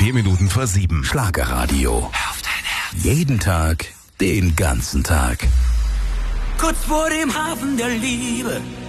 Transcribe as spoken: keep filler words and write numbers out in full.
Vier Minuten vor sieben. Schlagerradio. Auf dein Herz. Jeden Tag, den ganzen Tag. Kurz vor dem Hafen der Liebe